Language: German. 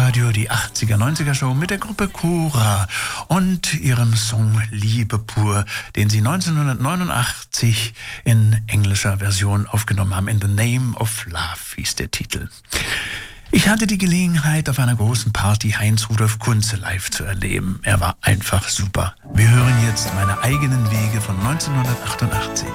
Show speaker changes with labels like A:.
A: Hitradio, die 80er, 90er Show mit der Gruppe Cora und ihrem Song Liebe pur, den sie 1989 in englischer Version aufgenommen haben. In the Name of Love hieß der Titel. Ich hatte die Gelegenheit, auf einer großen Party Heinz-Rudolf Kunze live zu erleben. Er war einfach super. Wir hören jetzt meine eigenen Wege von 1988.